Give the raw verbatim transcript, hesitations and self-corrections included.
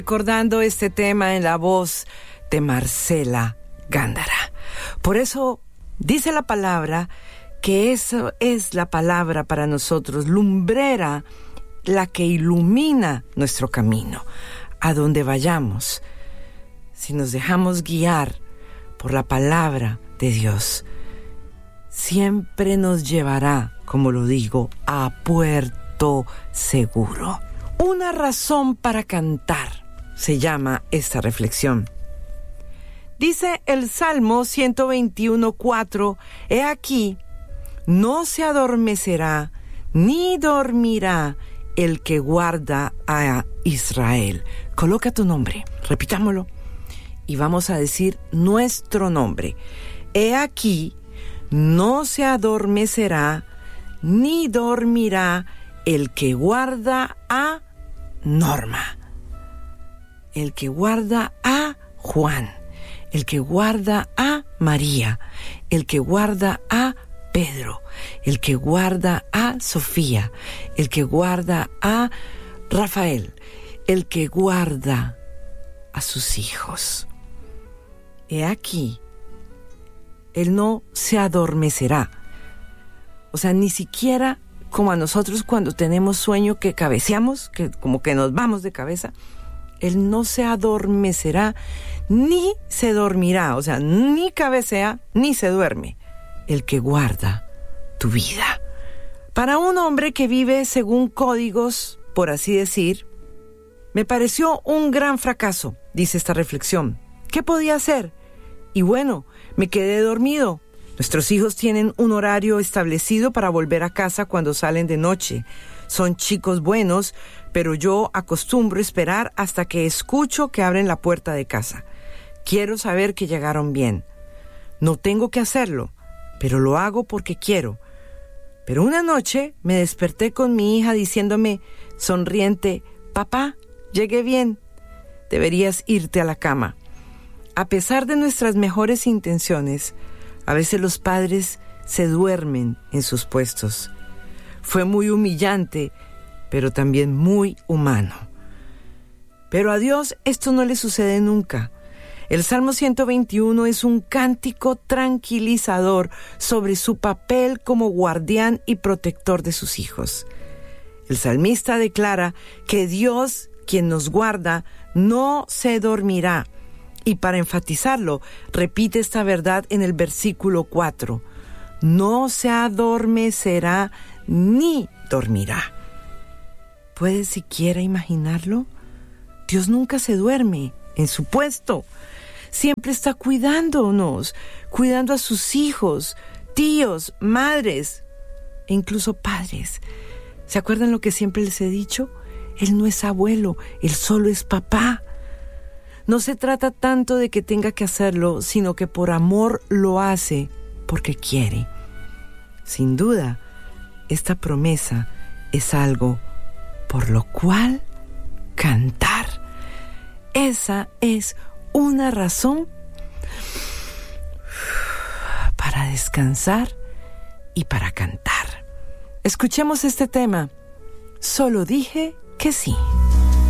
Recordando este tema en la voz de Marcela Gándara. Por eso dice la palabra que eso es la palabra para nosotros, lumbrera, la que ilumina nuestro camino, a donde vayamos. Si nos dejamos guiar por la palabra de Dios, siempre nos llevará, como lo digo, a puerto seguro. Una razón para cantar se llama esta reflexión. Dice el Salmo ciento veintiuno, cuatro, he aquí, no se adormecerá ni dormirá el que guarda a Israel. Coloca tu nombre, repitámoslo, y vamos a decir nuestro nombre. He aquí, no se adormecerá ni dormirá el que guarda a Norma, el que guarda a Juan, el que guarda a María, el que guarda a Pedro, el que guarda a Sofía, el que guarda a Rafael, el que guarda a sus hijos. He aquí, él no se adormecerá. O sea, ni siquiera como a nosotros cuando tenemos sueño que cabeceamos, que como que nos vamos de cabeza. Él no se adormecerá, ni se dormirá, o sea, ni cabecea, ni se duerme, el que guarda tu vida. Para un hombre que vive según códigos, por así decir, me pareció un gran fracaso, dice esta reflexión. ¿Qué podía hacer? Y bueno, me quedé dormido. Nuestros hijos tienen un horario establecido para volver a casa cuando salen de noche. Son chicos buenos, pero yo acostumbro esperar hasta que escucho que abren la puerta de casa. Quiero saber que llegaron bien. No tengo que hacerlo, pero lo hago porque quiero. Pero una noche me desperté con mi hija diciéndome, sonriente, papá, llegué bien. Deberías irte a la cama. A pesar de nuestras mejores intenciones, a veces los padres se duermen en sus puestos. Fue muy humillante, pero también muy humano. Pero a Dios esto no le sucede nunca. El Salmo ciento veintiuno es un cántico tranquilizador sobre su papel como guardián y protector de sus hijos. El salmista declara que Dios, quien nos guarda, no se dormirá. Y para enfatizarlo, repite esta verdad en el versículo cuatro. No se adormecerá ni dormirá. ¿Puedes siquiera imaginarlo? Dios nunca se duerme en su puesto. Siempre está cuidándonos, cuidando a sus hijos, tíos, madres e incluso padres. ¿Se acuerdan lo que siempre les he dicho? Él no es abuelo, él solo es papá. No se trata tanto de que tenga que hacerlo, sino que por amor lo hace porque quiere. Sin duda, esta promesa es algo por lo cual cantar. Esa es una razón para descansar y para cantar. Escuchemos este tema. Solo dije que sí.